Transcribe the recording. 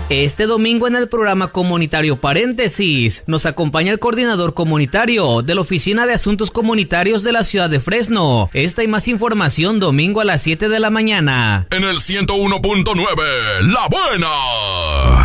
Este domingo en el programa comunitario Paréntesis nos acompaña el coordinador comunitario de la Oficina de Asuntos Comunitarios de la ciudad de Fresno. Esta y más información domingo a las 7 de la mañana. En el 101.9, La Buena.